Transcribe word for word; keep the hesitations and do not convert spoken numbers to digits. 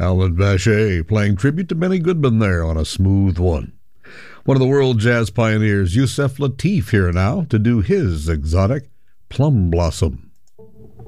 Alan Vacher playing tribute to Benny Goodman there on a smooth one. One of the world jazz pioneers, Yusef Lateef, here now to do his exotic Plum Blossom.